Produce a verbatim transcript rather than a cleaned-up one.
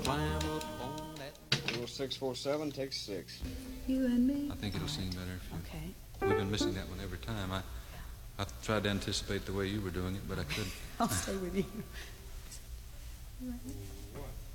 climb up on that. Little six four seven takes six. You and me? I think it'll seem better if you... Okay. We've been missing that one every time. I, I tried to anticipate the way you were doing it, but I couldn't. I'll stay with you. What?